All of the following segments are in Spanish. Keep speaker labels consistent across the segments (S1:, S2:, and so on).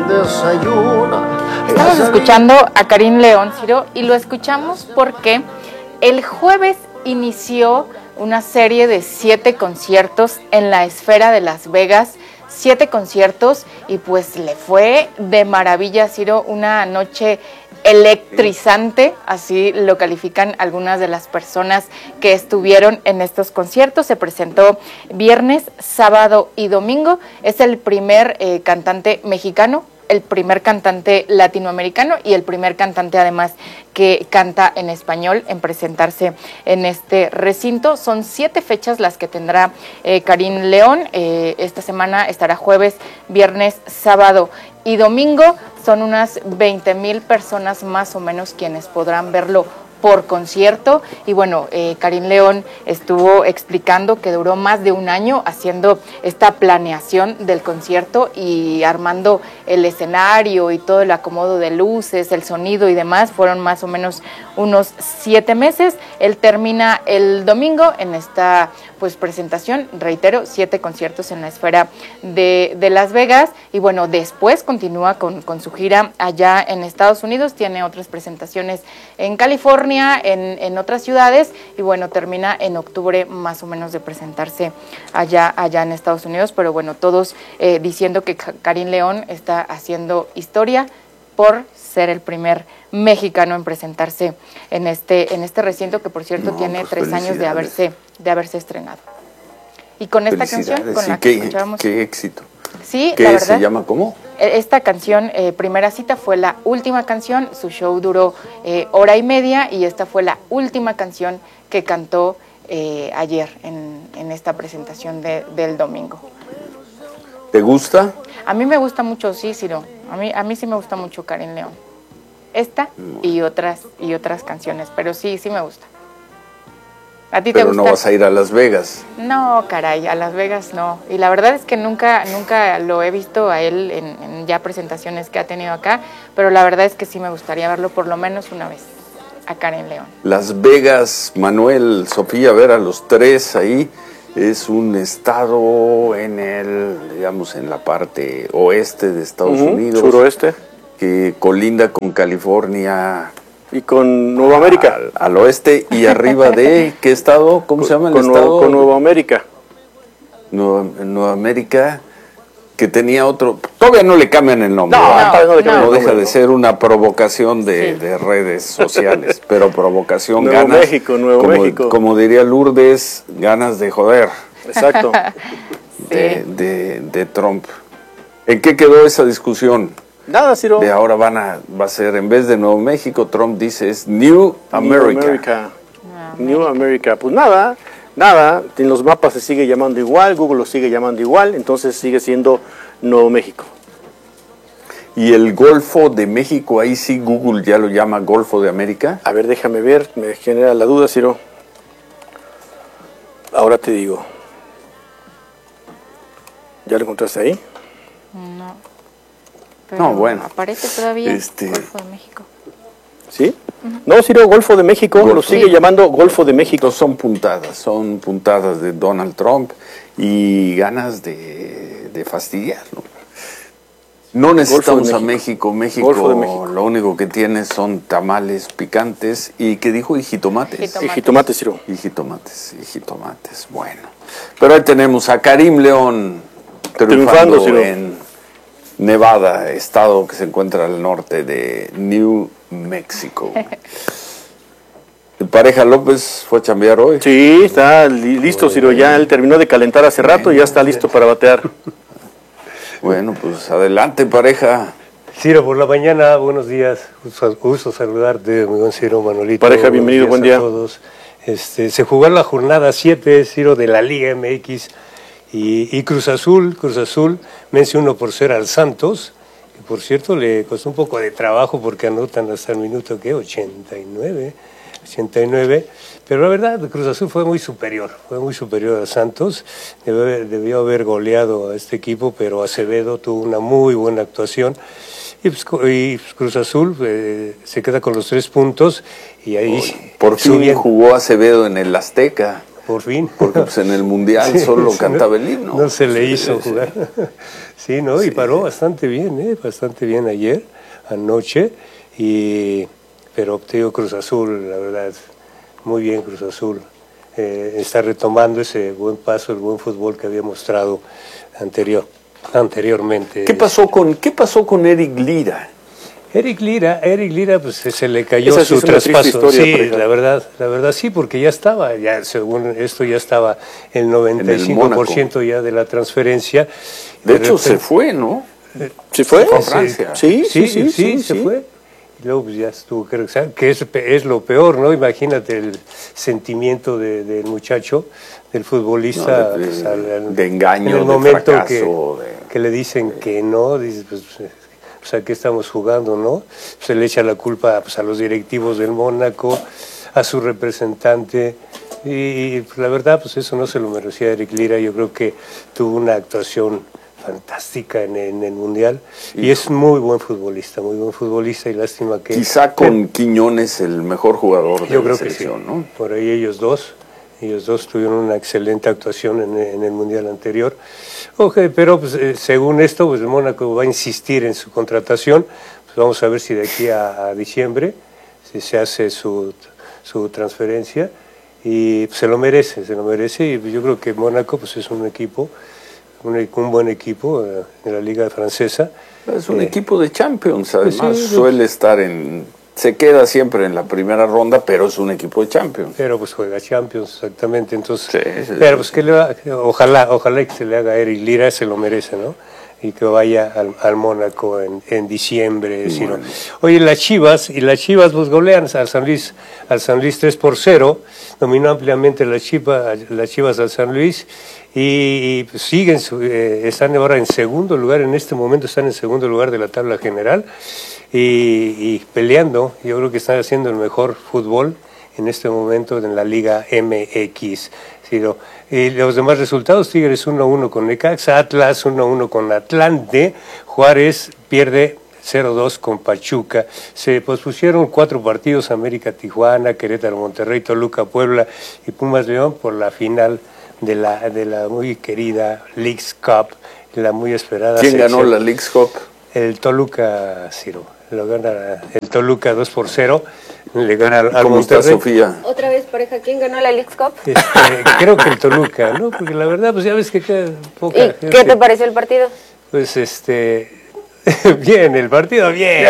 S1: desayuna.
S2: Estamos escuchando a Karim León, Ciro, y lo escuchamos porque el jueves inició una serie de 7 conciertos en la Esfera de Las Vegas, 7 conciertos, y pues le fue de maravilla, Ciro, una noche electrizante, así lo califican algunas de las personas que estuvieron en estos conciertos. Se presentó viernes, sábado y domingo. Es el primer cantante mexicano, el primer cantante latinoamericano y el primer cantante además que canta en español en presentarse en este recinto. Son 7 fechas las que tendrá Karim León. Esta semana estará jueves, viernes, sábado y domingo. Son unas 20,000 personas más o menos quienes podrán verlo por concierto. Y bueno, Karim León estuvo explicando que duró más de un año haciendo esta planeación del concierto y armando el escenario y todo el acomodo de luces, el sonido y demás. Fueron más o menos unos 7 meses. Él termina el domingo en esta pues presentación, reitero, 7 conciertos en la Esfera de Las Vegas, y bueno, después continúa con su gira allá en Estados Unidos. Tiene otras presentaciones en California, en otras ciudades, y bueno, termina en octubre más o menos de presentarse allá en Estados Unidos. Pero bueno, todos diciendo que Karim León está haciendo historia por ser el primer mexicano en presentarse en este recinto, que por cierto tiene pues 3 años de haberse estrenado. Y con esta canción, con la que escuchábamos...
S3: ¡Qué éxito!
S2: Sí,
S3: ¿Qué
S2: la verdad,
S3: se llama cómo?
S2: Esta canción, Primera Cita, fue la última canción. Su show duró 1:30 y esta fue la última canción que cantó ayer en esta presentación del domingo.
S3: ¿Te gusta?
S2: A mí me gusta mucho, sí, Ciro. A mí sí me gusta mucho Karim León. Esta y otras canciones, pero sí me gusta. ¿A ti te gusta?
S3: Pero no vas a ir a Las Vegas.
S2: No, caray, a Las Vegas no. Y la verdad es que nunca lo he visto a él en ya presentaciones que ha tenido acá, pero la verdad es que sí me gustaría verlo por lo menos una vez, a Karim León.
S3: Las Vegas, Manuel, Sofía, ver a los 3 ahí. Es un estado en la parte oeste de Estados Unidos.
S4: Suroeste.
S3: Que colinda con California.
S4: Y con Nueva América.
S3: Al oeste y arriba de, ¿qué estado? ¿Cómo se llama el estado?
S4: Con Nueva América.
S3: Nueva América, que tenía otro... Todavía no le cambian el nombre. No deja de ser una provocación de redes sociales, pero provocación,
S4: Nuevo
S3: ganas...
S4: México.
S3: Como diría Lourdes, ganas de joder.
S4: Exacto.
S3: de Trump. ¿En qué quedó esa discusión?
S4: Nada, Ciro.
S3: De ahora va a ser, en vez de Nuevo México, Trump dice es New America.
S4: New America. Pues nada, en los mapas se sigue llamando igual, Google lo sigue llamando igual, entonces sigue siendo Nuevo México.
S3: ¿Y el Golfo de México, ahí sí Google ya lo llama Golfo de América?
S4: A ver, déjame ver, me genera la duda, Ciro. Ahora te digo. ¿Ya lo encontraste ahí?
S2: No. Pero
S3: no, bueno.
S2: Aparece todavía Golfo de México.
S4: ¿Sí? No, Ciro, Golfo de México, lo sigue llamando Golfo de México.
S3: Son puntadas de Donald Trump y ganas de fastidiarlo. No necesitamos a México. México lo único que tiene son tamales picantes y ¿qué dijo? Y jitomates.
S4: Jitomates, Ciro.
S3: Y jitomates, bueno. Pero ahí tenemos a Karim León triunfando en Nevada, estado que se encuentra al norte de New Mexico. ¿Pareja López fue a chambear hoy?
S4: Sí, está listo, Ciro. Ya él terminó de calentar hace rato y ya está listo para batear.
S3: Bueno, pues adelante, pareja.
S5: Ciro, por la mañana, buenos días. Gusto saludarte, mi buen Ciro, Manolito.
S4: Pareja, bienvenido, buen día.
S5: A todos. Se jugó la jornada 7, Ciro, de la Liga MX. Y Cruz Azul vence 1-0 al Santos, que por cierto le costó un poco de trabajo porque anotan hasta el minuto 89, pero la verdad Cruz Azul fue muy superior a Santos, debió haber goleado a este equipo, pero Acevedo tuvo una muy buena actuación y Cruz Azul se queda con los 3 puntos y ahí
S3: por fin jugó Acevedo en el Azteca.
S5: Por fin.
S3: Porque pues, en el Mundial solo cantaba el himno.
S5: No se le hizo jugar. Sí, ¿no? Y paró bastante bien ayer, anoche, pero te digo, Cruz Azul, la verdad, muy bien Cruz Azul. Está retomando ese buen paso, el buen fútbol que había mostrado anteriormente.
S3: ¿Qué pasó con Eric Lira?
S5: Eric Lira, pues se le cayó
S4: Esa sí
S5: su
S4: es una triste
S5: traspaso.
S4: historia,
S5: Sí, la verdad sí, porque ya estaba, según esto ya estaba el 95% ya de la transferencia.
S3: De hecho, se fue, ¿no?
S4: ¿Se fue?
S3: A Francia.
S5: Sí, se fue. Y luego pues ya estuvo que regresar, que es lo peor, ¿no? Imagínate el sentimiento del muchacho, del futbolista,
S3: no,
S5: pues,
S3: de engaño,
S5: en el
S3: de
S5: momento
S3: fracaso,
S5: que le dicen que no, dices, pues ¿a qué estamos jugando, no? Se le echa la culpa pues, a los directivos del Mónaco, a su representante, y pues, la verdad, pues eso no se lo merecía Eric Lira. Yo creo que tuvo una actuación fantástica en el Mundial, y es muy buen futbolista, y lástima que...
S3: Quizá con Quiñones el mejor jugador de la selección,
S5: sí,
S3: ¿no?
S5: Por ahí ellos dos tuvieron una excelente actuación en el Mundial anterior. Pero pues, según esto, pues el Mónaco va a insistir en su contratación. Pues vamos a ver si de aquí a diciembre si se hace su transferencia, y pues, se lo merece, y yo creo que Mónaco pues es un equipo, un buen equipo en la liga francesa.
S3: Es un equipo de Champions, además suele estar se queda siempre en la primera ronda, pero es un equipo de Champions.
S5: Pero pues juega Champions, exactamente, entonces, pero pues que ojalá que se le haga a Eric Lira, se lo merece, ¿no? Y que vaya al Mónaco en diciembre. Bueno. Oye, las Chivas pues golean al San Luis 3-0, dominó ampliamente las Chivas al San Luis, y pues siguen, están ahora en segundo lugar, en este momento están en segundo lugar de la tabla general, y peleando. Yo creo que están haciendo el mejor fútbol en este momento en la Liga MX. Y los demás resultados: Tigres 1-1 con Necaxa, Atlas 1-1 con Atlante, Juárez pierde 0-2 con Pachuca. Se pospusieron 4 partidos: América, Tijuana, Querétaro, Monterrey, Toluca, Puebla y Pumas León, por la final de la muy querida Leagues Cup, la muy esperada.
S3: ¿Quién ganó la Leagues Cup?
S5: El Toluca, Ciro. Lo gana el Toluca 2-0. Le gana al
S3: ¿Cómo
S5: Monterrey.
S3: está Sofía?
S2: Otra vez, pareja, ¿quién ganó la Leagues Cup?
S5: Creo que el Toluca, ¿no? Porque la verdad, pues ya ves que queda poca
S2: ¿Y qué te pareció el partido?
S5: Pues bien, el partido, bien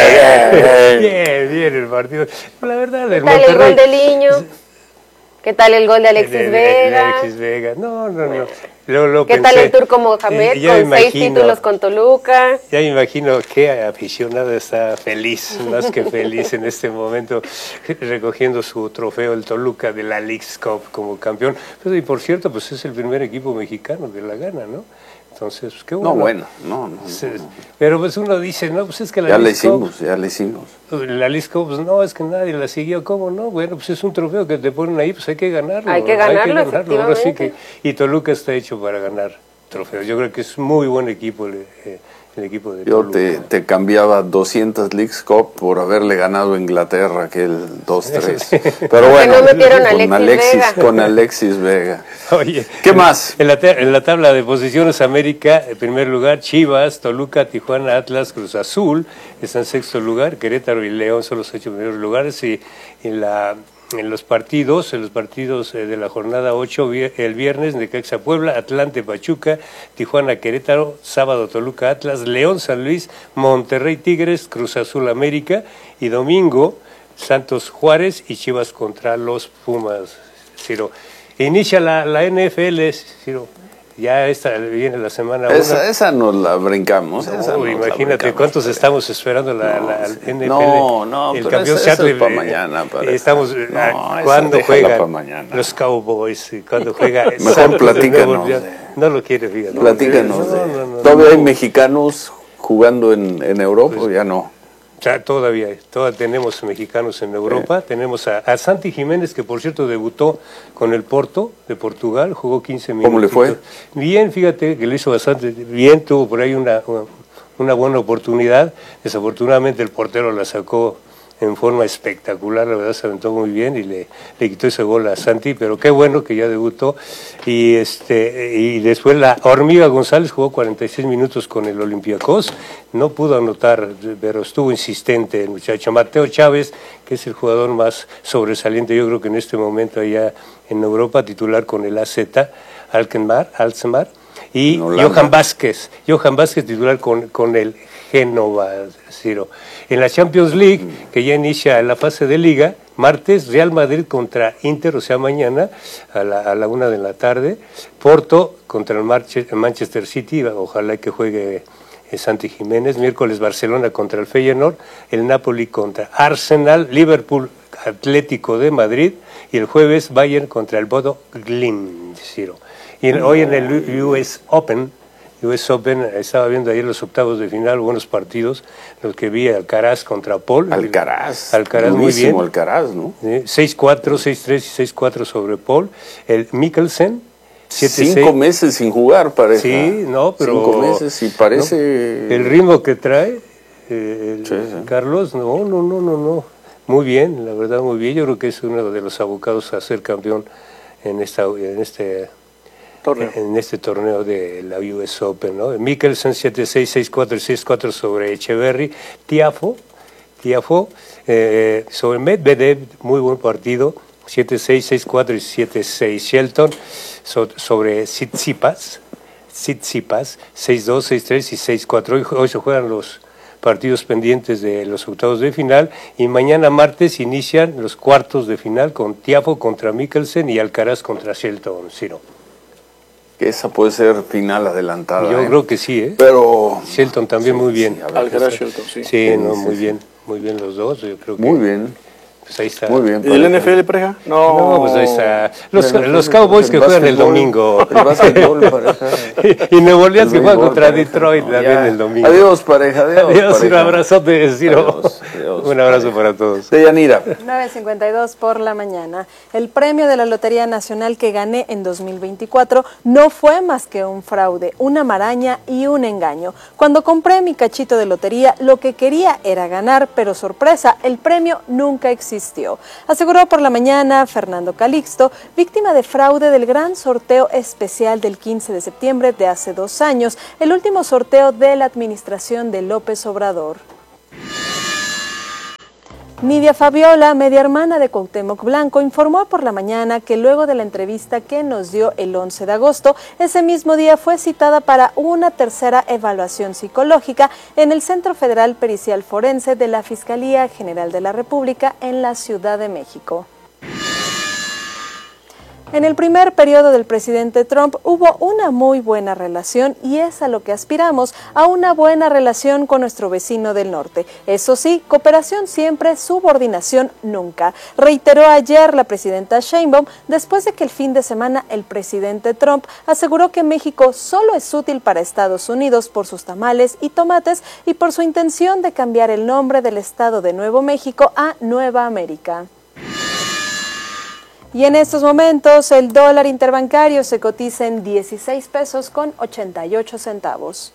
S5: el partido. La verdad, el Monterrey.
S2: ¿Qué tal el gol de Liño? ¿Qué tal el gol de Alexis Vega?
S5: Alexis Vega, no.
S2: ¿Qué tal el Turco Mohamed con 6 títulos con Toluca?
S5: Ya me imagino qué aficionado está feliz, más que feliz en este momento, recogiendo su trofeo, el Toluca, de la Leagues Cup como campeón. Y por cierto, pues es el primer equipo mexicano que la gana, ¿no? Entonces, pues, qué bueno.
S3: No.
S5: Pero pues uno dice, no, pues es que
S3: ya le hicimos.
S5: La Leagues Cup, pues no, es que nadie la siguió, ¿cómo no? Bueno, pues es un trofeo que te ponen ahí, pues hay que ganarlo.
S2: Hay que ganarlo, efectivamente.
S5: Ahora sí que, y Toluca está hecho para ganar trofeos. Yo creo que es muy buen equipo el equipo de Toluca.
S3: Yo te cambiaba 200 Leagues Cup por haberle ganado a Inglaterra aquel 2-3. Pero bueno,
S2: no metieron a
S3: con Alexis Vega.
S5: Oye,
S3: ¿Qué más?
S5: En la tabla de posiciones, América en primer lugar, Chivas, Toluca, Tijuana, Atlas, Cruz Azul está en sexto lugar, Querétaro y León son los 8 primeros lugares, y en los partidos de la jornada 8, el viernes, Necaxa Puebla, Atlante Pachuca, Tijuana Querétaro, sábado Toluca Atlas, León San Luis, Monterrey Tigres, Cruz Azul América, y domingo Santos Juárez y Chivas contra los Pumas. Ciro, inicia la NFL, Ciro. Ya viene la semana 1.
S3: Esa nos la brincamos.
S5: Imagínate cuántos estamos esperando la NFL.
S3: No,
S5: el
S3: pero
S5: campeón
S3: eso es para mañana.
S5: Estamos cuando juegan los Cowboys, cuando juega.
S3: Mejor platícanos.
S5: No lo quiere, fíjate.
S3: Platícanos. ¿Todavía hay mexicanos jugando en Europa o ya no?
S5: Todavía tenemos mexicanos en Europa. Tenemos a Santi Jiménez, que por cierto debutó con el Porto de Portugal, jugó 15 minutos.
S3: ¿Cómo le fue?
S5: Bien, fíjate que le hizo bastante bien, tuvo por ahí una buena oportunidad. Desafortunadamente el portero la sacó en forma espectacular, la verdad se aventó muy bien y le quitó ese gol a Santi, pero qué bueno que ya debutó. Y después la Hormiga González jugó 46 minutos con el Olympiacos, no pudo anotar, pero estuvo insistente el muchacho. Mateo Chávez, que es el jugador más sobresaliente, yo creo que en este momento allá en Europa, titular con el AZ Alkmaar, y Johan Vázquez titular con el Génova, Ciro. En la Champions League, que ya inicia la fase de Liga, martes, Real Madrid contra Inter, o sea, mañana, a la 1 de la tarde, Porto contra el Manchester City, ojalá que juegue Santi Jiménez, miércoles Barcelona contra el Feyenoord, el Napoli contra Arsenal, Liverpool Atlético de Madrid, y el jueves Bayern contra el Bodo Glimt, Ciro. Y hoy en el US Open, estaba viendo ayer los octavos de final, buenos partidos, los que vi, Alcaraz contra Paul.
S3: Alcaraz
S5: muy bien.
S3: Alcaraz, ¿no?
S5: 6-4, 6-3 y 6-4 sobre Paul. El Mikkelsen, 7-6.
S3: 5 meses sin jugar, parece.
S5: Sí, no, pero...
S3: 5 meses y parece...
S5: ¿no? El ritmo que trae
S3: sí.
S5: Carlos, no. Muy bien, la verdad, muy bien. Yo creo que es uno de los abocados a ser campeón en este torneo de la US Open, ¿no? Mikkelsen 7-6, 6-4 y 6-4 sobre Echeverry. Tiafoe sobre Medvedev, muy buen partido, 7-6, 6-4 y 7-6. Shelton sobre Tsitsipas, 6-2, 6-3 y 6-4. Hoy se juegan los partidos pendientes de los octavos de final y mañana martes inician los cuartos de final con Tiafoe contra Mikkelsen y Alcaraz contra Shelton, Ciro.
S3: Que esa puede ser final adelantada.
S5: Yo creo que sí,
S3: Pero
S5: Shelton también muy bien.
S4: Alcaraz, Shelton, sí.
S5: Sí, muy bien los dos, yo creo que...
S3: Muy bien.
S5: Pues ahí está.
S3: Muy bien.
S4: ¿Y el NFL, pareja?
S5: No, pues ahí está. Los Cowboys que juegan el domingo.
S3: El básquetbol, pareja.
S5: Y Nuevo Orleans que juega contra Detroit también el domingo.
S3: Adiós, pareja. Adiós,
S5: un abrazote, Ciro.
S3: Adiós.
S5: Un abrazo para todos.
S3: Deyanira.
S1: 9:52 por la mañana. El premio de la Lotería Nacional que gané en 2024 no fue más que un fraude, una maraña y un engaño. Cuando compré mi cachito de lotería, lo que quería era ganar, pero sorpresa, el premio nunca existió. Aseguró por la mañana Fernando Calixto, víctima de fraude del gran sorteo especial del 15 de septiembre de hace 2 años, el último sorteo de la administración de López Obrador. Nidia Fabiola, media hermana de Cuauhtémoc Blanco, informó por la mañana que luego de la entrevista que nos dio el 11 de agosto, ese mismo día fue citada para una tercera evaluación psicológica en el Centro Federal Pericial Forense de la Fiscalía General de la República en la Ciudad de México. En el primer periodo del presidente Trump hubo una muy buena relación y es a lo que aspiramos, a una buena relación con nuestro vecino del norte. Eso sí, cooperación siempre, subordinación nunca, reiteró ayer la presidenta Sheinbaum después de que el fin de semana el presidente Trump aseguró que México solo es útil para Estados Unidos por sus tamales y tomates y por su intención de cambiar el nombre del estado de Nuevo México a Nueva América. Y en estos momentos el dólar interbancario se cotiza en 16 pesos con 88 centavos.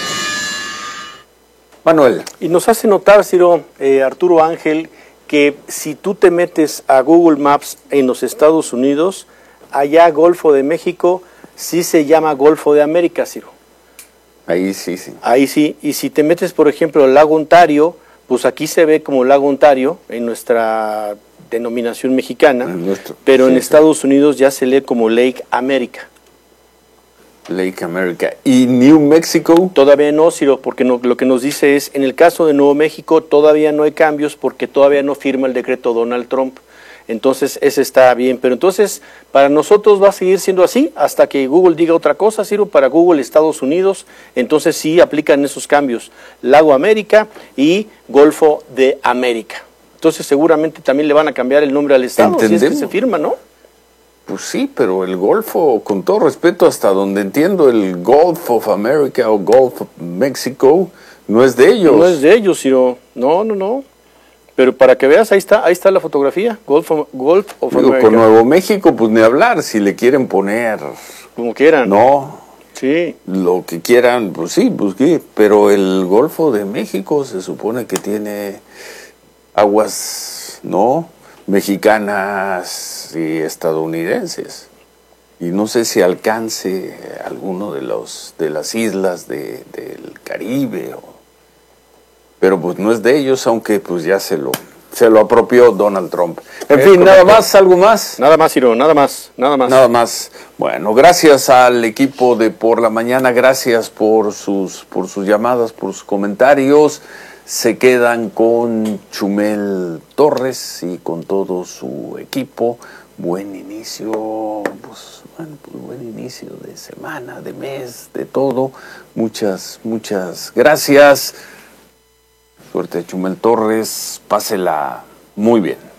S3: Manuel.
S4: Y nos hace notar, Ciro, Arturo Ángel, que si tú te metes a Google Maps en los Estados Unidos, allá Golfo de México sí se llama Golfo de América, Ciro.
S3: Ahí sí.
S4: Ahí sí. Y si te metes, por ejemplo, al Lago Ontario, pues aquí se ve como Lago Ontario en nuestra denominación mexicana, pero en Estados Unidos ya se lee como Lake America.
S3: Lake America. ¿Y New Mexico?
S4: Todavía no, Ciro, porque lo que nos dice es, en el caso de Nuevo México todavía no hay cambios porque todavía no firma el decreto Donald Trump. Entonces, ese está bien. Pero entonces, para nosotros va a seguir siendo así hasta que Google diga otra cosa, Ciro. Para Google Estados Unidos, entonces sí aplican esos cambios. Lago América y Golfo de América. Entonces seguramente también le van a cambiar el nombre al estado, si es que se firma, ¿no?
S3: Pues sí, pero el Golfo, con todo respeto, hasta donde entiendo, el Gulf of America o Gulf of Mexico no es de ellos.
S4: No es de ellos, Ciro. No. Pero para que veas, ahí está la fotografía, Gulf of America.
S3: Con Nuevo México, pues ni hablar, si le quieren poner...
S4: Como quieran.
S3: No.
S4: Sí.
S3: Lo que quieran, pues sí, pero el Golfo de México se supone que tiene... aguas, ¿no?, mexicanas y estadounidenses. Y no sé si alcance alguno de las islas del Caribe, pero pues no es de ellos, aunque pues ya se lo apropió Donald Trump. En fin, nada más, algo más.
S4: Nada más, Ciro, nada más.
S3: Nada más. Bueno, gracias al equipo de Por la Mañana, gracias por sus llamadas, por sus comentarios. Se quedan con Chumel Torres y con todo su equipo. Buen inicio, buen inicio de semana, de mes, de todo. Muchas gracias. Suerte, Chumel Torres. Pásela muy bien.